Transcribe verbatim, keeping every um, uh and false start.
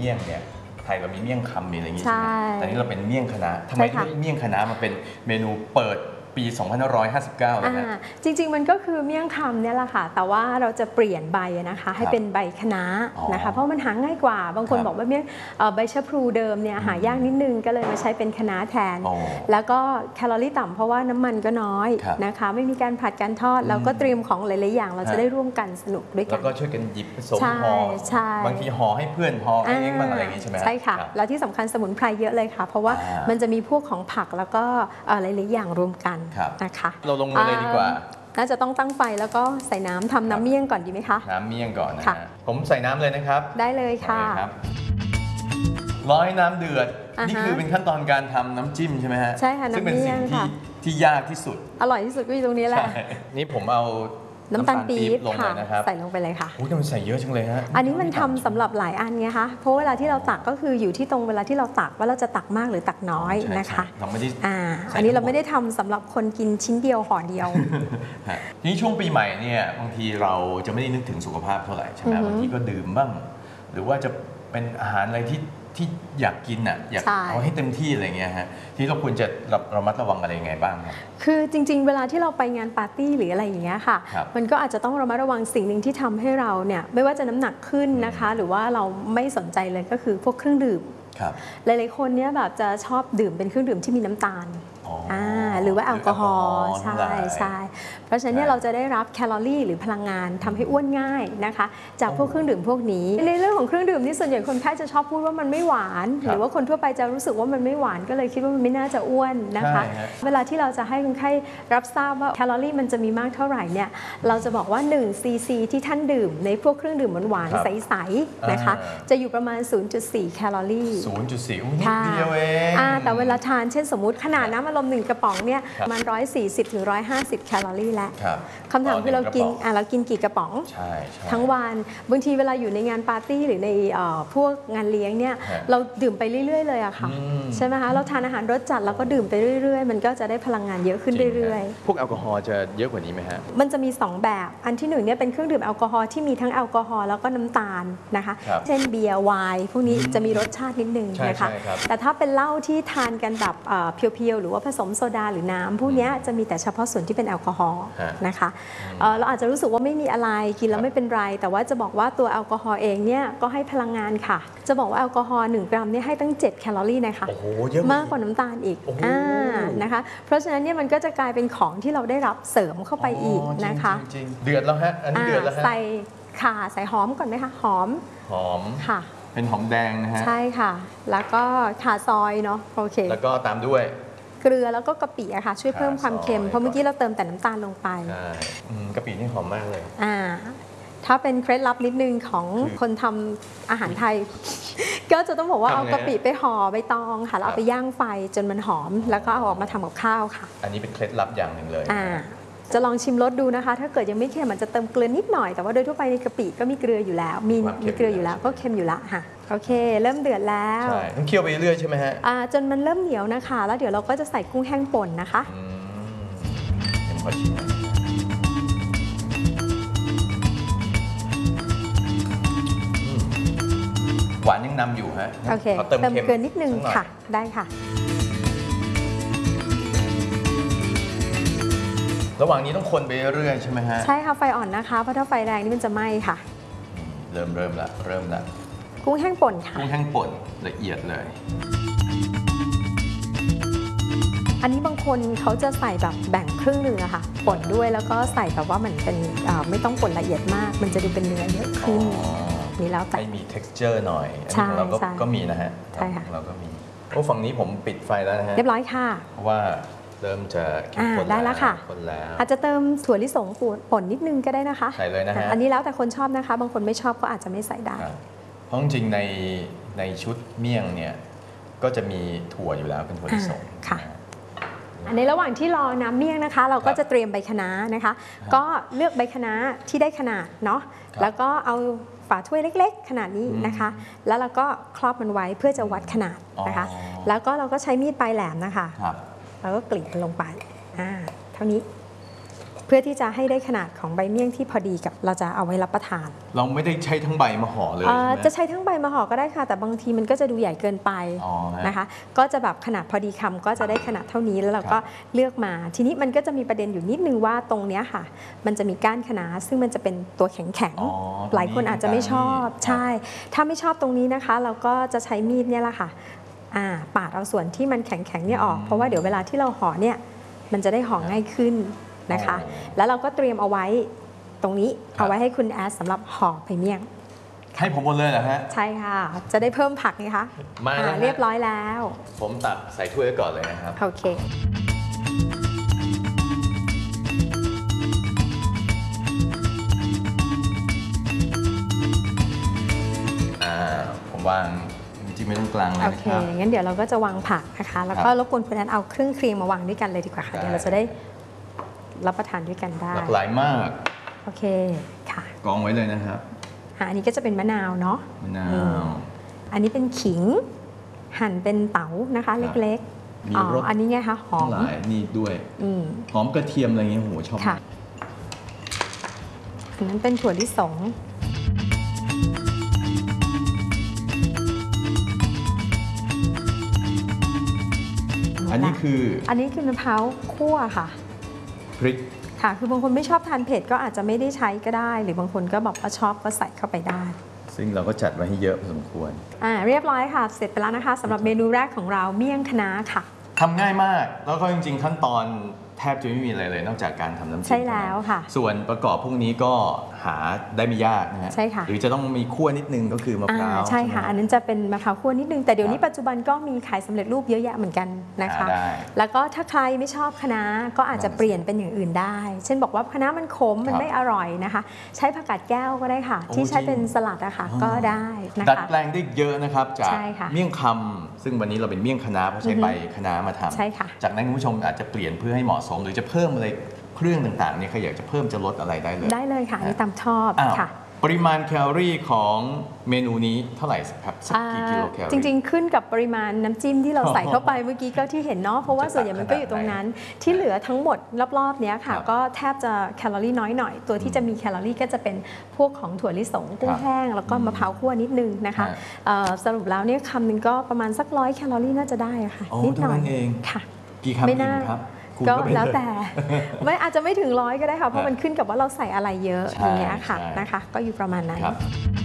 มี่ยงเนี่ยไทยเรามีเมี่ยงคำมีอะไรอย่างงี้ใช่ไหมแต่นี้เราเป็นเมี่ยงคณะทำไมเมี่ยงคณะมาเป็นเมนูเปิดปี สองพันห้าร้อยห้าสิบเก้า เลยนะจริงๆมันก็คือเมี่ยงคำเนี่ยแหละค่ะแต่ว่าเราจะเปลี่ยนใบนะคะให้เป็นใบคะน้านะคะเพราะมันหาง่ายกว่าบางคนบอกว่าเมี่ยงใบชะพลูเดิมเนี่ยหายากนิดนึงก็เลยมาใช้เป็นคะน้าแทนแล้วก็แคลอรี่ต่ำเพราะว่าน้ำมันก็น้อยนะคะไม่มีการผัดการทอดแล้วก็เตรียมของหลายๆอย่างเราจะได้ร่วมกันสนุกด้วยกันแล้วก็ช่วยกันหยิบผสมห่อบางทีห่อให้เพื่อนห่อให้เองบ้างอะไรอย่างนี้ใช่ไหมใช่ค่ะแล้วที่สำคัญสมุนไพรเยอะเลยค่ะเพราะว่ามันจะมีพวกของผักแล้วก็หลายๆอย่างรวมกันนะคะเราลงมือเลยดีกว่าน่าจะต้องตั้งไฟแล้วก็ใส่น้ำทำน้ำเมี่ยงก่อนดีไหมคะน้ำเมี่ยงก่อนนะผมใส่น้ำเลยนะครับได้เลยค่ะร้อยน้ำเดือดนี่คือเป็นขั้นตอนการทำน้ำจิ้มใช่ไหมฮะใช่ค่ะซึ่งเป็นสิ่งที่ที่ยากที่สุดอร่อยที่สุดก็อยู่ตรงนี้แหละนี่ผมเอาน้ำตาลปี๊บลงเลยนะครับใส่ลงไปเลยค่ะโอ้ยมันใส่เยอะจังเลยฮะอันนี้มันทำสำหรับหลายอันไงคะเพราะเวลาที่เราตักก็คืออยู่ที่ตรงเวลาที่เราตักว่าเราจะตักมากหรือตักน้อยนะคะเราไม่ได้อ่าอันนี้เราไม่ได้ทำสำหรับคนกินชิ้นเดียวห่อเดียวนี่ช่วงปีใหม่เนี่ยบางทีเราจะไม่ได้นึกถึงสุขภาพเท่าไหร่ใช่ไหมบางทีก็ดื่มบ้างหรือว่าจะเป็นอาหารอะไรที่ที่อยากกินอ่ะอยากเอาให้เต็มที่อะไรเงี้ยฮะที่เราควรจะระมัดระวังอะไรยังไงบ้างครับคือจริงๆเวลาที่เราไปงานปาร์ตี้หรืออะไรอย่างเงี้ยค่ะมันก็อาจจะต้องระมัดระวังสิ่งหนึ่งที่ทำให้เราเนี่ยไม่ว่าจะน้ำหนักขึ้นนะคะหรือว่าเราไม่สนใจเลยก็คือพวกเครื่องดื่มหลายๆคนเนี่ยแบบจะชอบดื่มเป็นเครื่องดื่มที่มีน้ำตาลหรือว่าแอลกอฮอล์ใช่ใช่เพราะฉะนั้นเนี่ยเราจะได้รับแคลอรี่หรือพลังงานทำให้อ้วนง่ายนะคะจากพวกเครื่องดื่มพวกนี้ในเรื่องของเครื่องดื่มที่ส่วนใหญ่คนไข้จะชอบพูดว่ามันไม่หวานหรือว่าคนทั่วไปจะรู้สึกว่ามันไม่หวานก็เลยคิดว่ามันไม่น่าจะอ้วนนะคะเวลาที่เราจะให้คนไข้รับทราบว่าแคลอรี่มันจะมีมากเท่าไหร่เนี่ยเราจะบอกว่าหนึ่งซีซีที่ท่านดื่มในพวกเครื่องดื่มหวานๆใสๆนะคะจะอยู่ประมาณ ศูนย์จุดสี่ แคลอรี่ศูนย์จุดสี่ นิดเดียวเองแต่เวลาทานเช่นสมมุติขนาดน้ำอัดลมหนึ่งกระป๋องเนี่ยมันหนึ่งร้อยสี่สิบถึงหนึ่งร้อยห้าสิบแคลอรี่แล้วคำถามคือเรากินอ่ะเรากินกี่กระป๋องทั้งวันบางทีเวลาอยู่ในงานปาร์ตี้หรือในพวกงานเลี้ยงเนี่ยเราดื่มไปเรื่อยๆเลยอะค่ะใช่ไหมคะเราทานอาหารรสจัดแล้วก็ดื่มไปเรื่อยๆมันก็จะได้พลังงานเยอะขึ้นเรื่อยๆพวกแอลกอฮอล์จะเยอะกว่านี้ไหมฮะมันจะมีสองแบบอันที่หนึ่งเนี่ยเป็นเครื่องดื่มแอลกอฮอล์ที่มีทั้งแอลกอฮอล์แล้วก็น้ำตาลนะคะเช่นเบียร์ไวน์พวกนี้จะมีรสชาตินิดนึงนะคะแต่ถ้าเป็นเหล้าที่ทานกันแบบเพียวๆหรือว่าผสมโซดาหรือน้ำพวกนี้จะมีแต่เฉพาะส่วนที่เป็นแอลกอฮอล์นะคะเราอาจจะรู้สึกว่าไม่มีอะไรกินแล้วไม่เป็นไรแต่ว่าจะบอกว่าตัวแอลกอฮอล์เองเนี่ยก็ให้พลังงานค่ะจะบอกว่าแอลกอฮอล์หนึ่งกรัมเนี่ยให้ตั้งเจ็ดแคลอรี่นะคะมากกว่าน้ำตาลอีกนะคะเพราะฉะนั้นเนี่ยมันก็จะกลายเป็นของที่เราได้รับเสริมเข้าไปอีกนะคะเดือดแล้วฮะอันนี้เดือดแล้วฮะใส่ข่าใส่หอมก่อนไหมคะหอมหอมค่ะเป็นหอมแดงนะฮะใช่ค่ะแล้วก็ข่าซอยเนาะโอเคแล้วก็ตามด้วยเกลือแล้วก็กะปิอะค่ะช่วยเพิ่มความเค็มเพราะเมื่อกี้เราเติมแต่น้ำตาลลงไปใช่กะปินี่หอมมากเลยอ่าถ้าเป็นเคล็ดลับนิดนึงของคนทำอาหารไทยก็จะต้องบอกว่าเอากะปิไปห่อใบตองค่ะแล้วเอาไปย่างไฟจนมันหอมแล้วก็เอาออกมาทำกับข้าวค่ะอันนี้เป็นเคล็ดลับอย่างหนึ่งเลยอ่าจะลองชิมรสดูนะคะถ้าเกิดยังไม่เค็มมันจะเติมเกลือนิดหน่อยแต่ว่าโดยทั่วไปในกะปิก็มีเกลืออยู่แล้วมีมีเกลืออยู่แล้วก็เค็มอยู่ละค่ะโอเคเริ่มเดือดแล้วใช่ต้องเคี่ยวไปเรื่อยใช่ไหมฮะอ่าจนมันเริ่มเหนียวนะคะแล้วเดี๋ยวเราก็จะใส่กุ้งแห้งป่นนะคะขอชิมหวานยังนำอยู่ฮะโอเคเติมเกลือนิดนึงค่ะได้ค่ะระหว่างนี้ต้องคนไปเรื่อยใช่ไหมฮะใช่ค่ะไฟอ่อนนะคะเพราะถ้าไฟแรงนี่มันจะไหม้ค่ะเริ่มเริ่มละเริ่มละกุ้งแห้งป่นค่ะกุ้งแห้งป่นละเอียดเลยอันนี้บางคนเขาจะใส่แบบแบ่งครึ่งหนึ่งอะค่ะป่นด้วยแล้วก็ใส่แบบว่ามันเป็นไม่ต้องป่นละเอียดมากมันจะดูเป็นเนื้อเยอะขึ้นนี่แล้วแต่ให้มี texture หน่อยอันนี้ของเราก็มีนะฮะใช่ค่ะเราก็มีโอ้ฝั่งนี้ผมปิดไฟแล้วนะฮะเรียบร้อยค่ะเพราะว่าเริ่มจะคนได้แล้วค่ะอาจจะเติมถั่วลิสงป่นนิดนึงก็ได้นะคะใส่เลยนะฮะอันนี้แล้วแต่คนชอบนะคะบางคนไม่ชอบก็อาจจะไม่ใส่ได้เพราะจริงๆในในชุดเมี่ยงเนี่ยก็จะมีถั่วอยู่แล้วเป็นถั่วลิสงค่ะในระหว่างที่รอน้ำเมี่ยงนะคะเราก็จะเตรียมใบคะน้านะคะก็เลือกใบคะน้าที่ได้ขนาดเนาะแล้วก็เอาฝาถ้วยเล็กๆขนาดนี้นะคะแล้วเราก็ครอบมันไว้เพื่อจะวัดขนาดนะคะแล้วก็เราก็ใช้มีดปลายแหลมนะคะแล้วก็กรีดมันลงไปอ่าเท่านี้พื่อที่จะให้ได้ขนาดของใบเมี่ยงที่พอดีกับเราจะเอาไว้รับประทานเราไม่ได้ใช้ทั้งใบมาห่อเลยใช่ไหมจะใช้ทั้งใบมาห่อก็ได้ค่ะแต่บางทีมันก็จะดูใหญ่เกินไปนะคะก็จะแบบขนาดพอดีคำก็จะได้ขนาดเท่านี้แล้วเราก็เลือกมาทีนี้มันก็จะมีประเด็นอยู่นิดนึงว่าตรงเนี้ยค่ะมันจะมีก้านคะน้าซึ่งมันจะเป็นตัวแข็งๆหลายคนอาจจะไม่ชอบใช่ถ้าไม่ชอบตรงนี้นะคะเราก็จะใช้มีดเนี่ยแหละค่ะปาดเอาส่วนที่มันแข็งๆเนี่ยออกเพราะว่าเดี๋ยวเวลาที่เราห่อเนี่ยมันจะได้ห่อง่ายขึ้นนะคะแล้วเราก็เตรียมเอาไว้ตรงนี้เอาไว้ให้คุณแอสสำหรับห่อใบเมี่ยงให้ผมหมดเลยเหรอฮะใช่ค่ะจะได้เพิ่มผักไงคะมาเรียบร้อยแล้วผมตักใส่ถ้วยไว้ก่อนเลยนะครับโอเคอ่าผมวางจริงๆไม่ต้องกลางเลยนะครับโอเคงั้นเดี๋ยวเราก็จะวางผักนะคะแล้วก็รบกวนคุณแอนเอาเครื่องเคียงมาวางด้วยกันเลยดีกว่าค่ะเดี๋ยวเราจะได้รับประทานด้วยกันได้หลากหลายมากโอเคค่ะกองไว้เลยนะครับอันนี้ก็จะเป็นมะนาวเนาะมะนาวอันนี้เป็นขิงหั่นเป็นเต๋านะคะเล็กๆมีรสอันนี้ไงคะหอมหลายนี่ด้วยหอมกระเทียมอะไรเงี้ยโหชอบค่ะอันนั้นเป็นถั่วลิสงอันนี้คืออันนี้คือมะพร้าวคั่วค่ะพริกค่ะคือบางคนไม่ชอบทานเผ็ดก็อาจจะไม่ได้ใช้ก็ได้หรือบางคนก็บอกว่าชอบก็ใส่เข้าไปได้ซึ่งเราก็จัดไว้ให้เยอะพอสมควรอ่าเรียบร้อยค่ะเสร็จไปแล้วนะคะสำหรับเมนูแรกของเราเมี่ยงคะน้าค่ะทำง่ายมากแล้วก็จริงๆขั้นตอนแทบจะไม่มีอะไรเลยนอกจากการทำน้ำจิ้มใช่แล้วค่ะส่วนประกอบพวกนี้ก็หาได้ไม่ยากนะฮะใช่ค่ะหรือจะต้องมีคั่วนิดนึงก็คือมะพร้าวใช่ค่ะอันนั้นจะเป็นมะพร้าวคั่วนิดนึงแต่เดี๋ยวนี้ปัจจุบันก็มีขายสำเร็จรูปเยอะแยะเหมือนกันนะคะแล้วก็ถ้าใครไม่ชอบคะน้าก็อาจจะเปลี่ยนเป็นอย่างอื่นได้เช่นบอกว่าคะน้ามันขมมันไม่อร่อยนะคะใช้ผักกาดแก้วก็ได้ค่ะที่ใช้เป็นสลัดอะค่ะก็ได้นะคะดัดแปลงได้เยอะนะครับจากเมี่ยงคำซึ่งวันนี้เราเป็นเมี่ยงคะน้าเพราะใช้ใบคะน้ามาทำใช่ค่ะจากนั้นคุณผู้ชมอาจจะเปลี่ยนเพื่อให้เหมาะสมหรือจะเพิ่มอะไรเครื่องต่างๆเนี่ยใครอยากจะเพิ่มจะลดอะไรได้เลยได้เลยค่ะนี่ตามชอบค่ะปริมาณแคลอรี่ของเมนูนี้เท่าไหร่ครับสักกี่กิโลแคลอรี่จริงๆขึ้นกับปริมาณน้ำจิ้มที่เราใส่เข้าไปเมื่อกี้ก็ที่เห็นเนาะเพราะว่าส่วนใหญ่มันก็อยู่ตรงนั้นที่เหลือทั้งหมดรอบๆนี้ค่ะก็แทบจะแคลอรี่น้อยหน่อยตัวที่จะมีแคลอรี่ก็จะเป็นพวกของถั่วลิสงกุ้งแห้งแล้วก็มะพร้าวคั่วนิดนึงนะคะสรุปแล้วเนี่ยคำหนึ่งก็ประมาณสักร้อยแคลอรี่น่าจะได้ค่ะนิดหน่อยเองค่ะกี่คำเองครับก็แล้วแต่ไม่อาจจะไม่ถึงร้อยก็ได้ค่ะเพราะมันขึ้นกับว่าเราใส่อะไรเยอะอย่างเงี้ยค่ะนะคะก็อยู่ประมาณนั้น